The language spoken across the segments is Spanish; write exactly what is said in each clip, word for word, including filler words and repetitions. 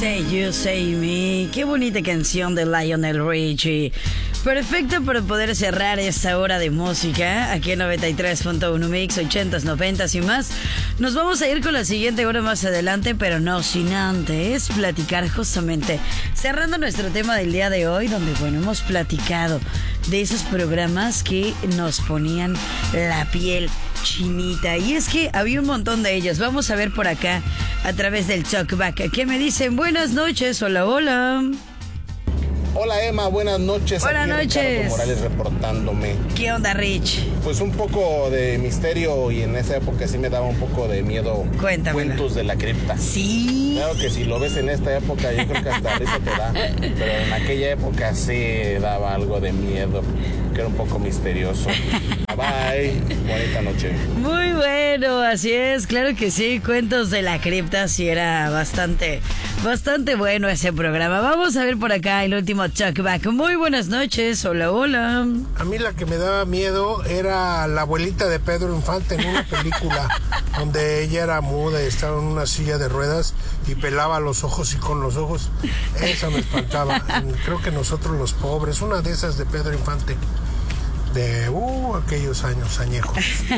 Say You, Say Me. Qué bonita canción de Lionel Richie. Perfecto para poder cerrar esta hora de música aquí en noventa y tres punto uno Mix, ochentas, noventas y más. Nos vamos a ir con la siguiente hora más adelante, pero no sin antes platicar justamente, cerrando nuestro tema del día de hoy, donde bueno, hemos platicado de esos programas que nos ponían la piel chinita. Y es que había un montón de ellos. Vamos a ver por acá a través del Talkback. ¿Qué me dicen? Buenas noches, hola, hola. Hola Emma, buenas noches. Buenas Aquí noches. Ricardo Morales reportándome. ¿Qué onda, Rich? Pues un poco de misterio y en esa época sí me daba un poco de miedo. Cuéntamela. Cuentos de la cripta. Sí. Claro que si lo ves en esta época yo creo que hasta risa te da. Pero en aquella época sí daba algo de miedo, que era un poco misterioso. Bye, bonita noche. Muy bueno, así es, claro que sí. Cuentos de la cripta, sí era bastante, bastante bueno ese programa. Vamos a ver por acá el último Talkback. Muy buenas noches, hola, hola. A mí la que me daba miedo era la abuelita de Pedro Infante en una película donde ella era muda y estaba en una silla de ruedas y pelaba los ojos y con los ojos. Esa me espantaba. Creo que Nosotros los Pobres, una de esas de Pedro Infante. De uh, aquellos años añejos.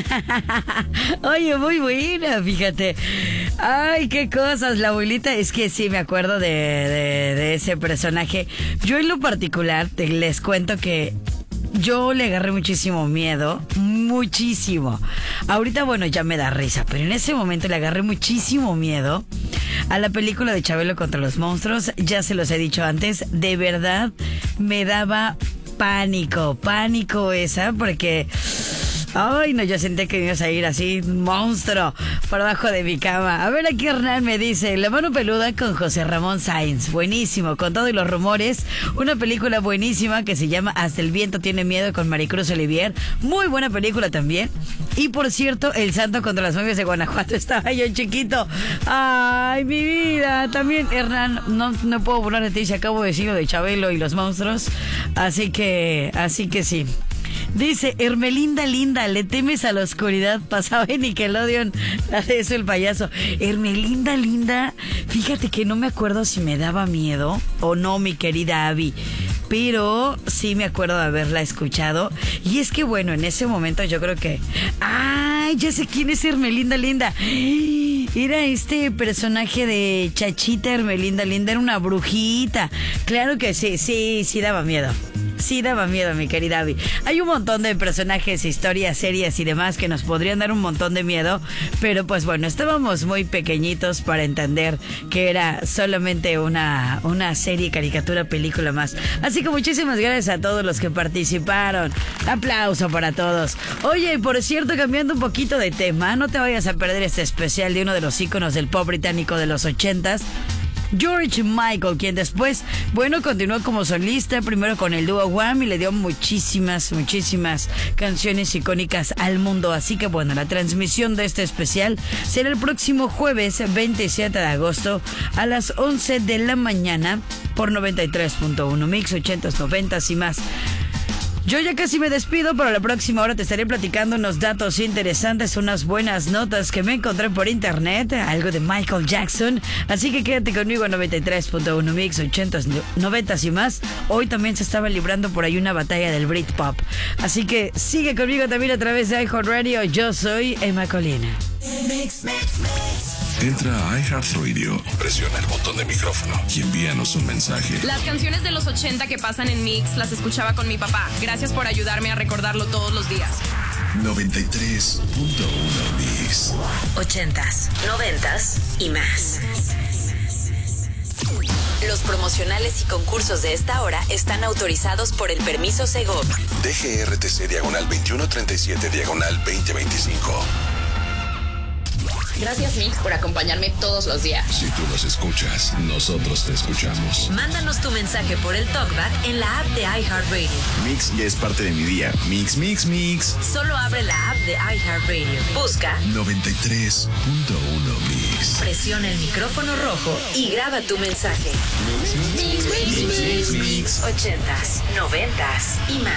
Oye, muy buena, fíjate. Ay, qué cosas, la abuelita. Es que sí, me acuerdo de, de, de ese personaje. Yo en lo particular, te, les cuento que yo le agarré muchísimo miedo, muchísimo. Ahorita, bueno, ya me da risa, pero en ese momento le agarré muchísimo miedo a la película de Chabelo contra los monstruos. Ya se los he dicho antes, de verdad me daba pánico, pánico esa, porque ay, no, yo sentí que me ibas a ir así, monstruo, por abajo de mi cama. A ver, aquí Hernán me dice, La mano peluda con José Ramón Sáenz. Buenísimo, con todos los rumores. Una película buenísima que se llama Hasta el viento tiene miedo con Maricruz Olivier. Muy buena película también. Y por cierto, El santo contra las momias de Guanajuato. Estaba yo chiquito. Ay, mi vida. También, Hernán, no, no puedo burlar de ti si acabo de decir lo de Chabelo y los monstruos. Así que, así que sí. Dice, Hermelinda linda, le temes a la oscuridad. Pasaba en Nickelodeon, la de eso el payaso. Hermelinda linda, fíjate que no me acuerdo si me daba miedo o no, mi querida Abby, pero sí me acuerdo de haberla escuchado. Y es que bueno, en ese momento yo creo que, ay, ya sé quién es Hermelinda linda. Era este personaje de Chachita Hermelinda linda, era una brujita. Claro que sí, sí, sí daba miedo. Sí daba miedo, mi querida Abby. Hay un montón de personajes, historias, series y demás que nos podrían dar un montón de miedo, pero pues bueno, estábamos muy pequeñitos para entender que era solamente una, una serie, caricatura, película más. Así que muchísimas gracias a todos los que participaron. Aplauso para todos. Oye, por cierto, cambiando un poquito de tema, no te vayas a perder este especial de uno de los íconos del pop británico de los ochentas, George Michael, quien después, bueno, continuó como solista, primero con el dúo Wham y le dio muchísimas, muchísimas canciones icónicas al mundo. Así que bueno, la transmisión de este especial será el próximo jueves veintisiete de agosto a las once de la mañana por noventa y tres punto uno Mix, ochentas, noventas y más. Yo ya casi me despido, pero la próxima hora te estaré platicando unos datos interesantes, unas buenas notas que me encontré por internet, algo de Michael Jackson. Así que quédate conmigo en noventa y tres punto uno Mix, ochentas, noventas y más. Hoy también se estaba librando por ahí una batalla del Britpop. Así que sigue conmigo también a través de iHeartRadio. Yo soy Emma Colina. Mix, mix, mix. Entra a iHeartRadio, presiona el botón de micrófono y envíanos un mensaje. Las canciones de los ochenta que pasan en Mix las escuchaba con mi papá. Gracias por ayudarme a recordarlo todos los días. noventa y tres punto uno Mix. Ochentas, noventas y más. Los promocionales y concursos de esta hora están autorizados por el permiso Segov. D G R T C diagonal veintiuno treinta y siete diagonal veinte veinticinco. Gracias, Mix, por acompañarme todos los días. Si tú nos escuchas, nosotros te escuchamos. Mándanos tu mensaje por el Talkback en la app de iHeartRadio. Mix ya es parte de mi día. Mix, mix, mix. Solo abre la app de iHeartRadio. Busca noventa y tres punto uno Mix. Presiona el micrófono rojo y graba tu mensaje. Mix, mix, mix, mix, mix, mix. Ochentas, noventas y más.